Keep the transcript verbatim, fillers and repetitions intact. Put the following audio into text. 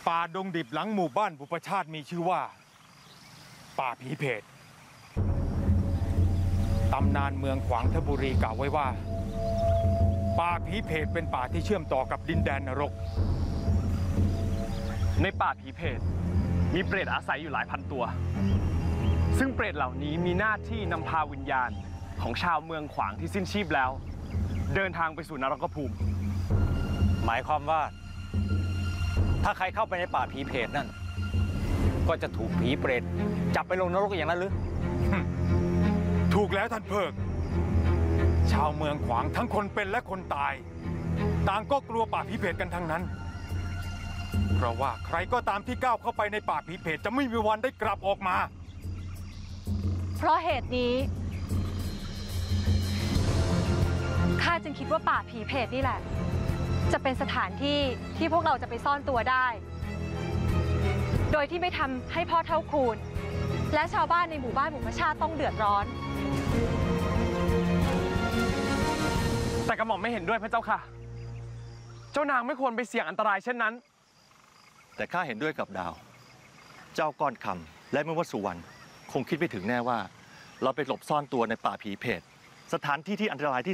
ป่าดงดิบหลังหมู่บ้านบุปชาติมีชื่อว่าป่าผีเพศตำนานเมืองขวางทบุรีกล่าวไว้ว่าป่าผีเพศเป็นป่าที่เชื่อมต่อกับดินแดนนรกในป่าผีเพศมีเปรตอาศัยอยู่หลายพันตัวซึ่งเปรตเหล่านี้มีหน้าที่นำพาวิญญาณของชาวเมืองขวางที่สิ้นชีพแล้วเดินทางไปสู่นรกภูมิหมายความว่าถ้าใครเข้าไปในป่าผีเพศนั่นก็จะถูกผีเปรตจับไปลงนรกอย่างนั้นหรือถูกแล้วท่านเพิกชาวเมืองขวางทั้งคนเป็นและคนตายต่างก็กลัวป่าผีเพศกันทั้งนั้นเพราะว่าใครก็ตามที่ก้าวเข้าไปในป่าผีเพศจะไม่มีวันได้กลับออกมาเพราะเหตุนี้ข้าจึงคิดว่าป่าผีเพศนี่แหละจะเป็นสถานที่ที่พวกเราจะไปซ่อนตัวได้โดยที่ไม่ทำให้พ่อเท่าคูณและชาวบ้านในหมู่บ้านบุพชาติต้องเดือดร้อนแต่กระหม่อมไม่เห็นด้วยพระเจ้าค่ะเจ้านางไม่ควรไปเสี่ยงอันตรายเช่นนั้นแต่ข้าเห็นด้วยกับดาวเจ้าก้อนคำและเมื่อวัสุวรรณคงคิดไม่ถึงแน่ว่าเราไปหลบซ่อนตัวในป่าผีเพศสถานที่ที่อันตรายที่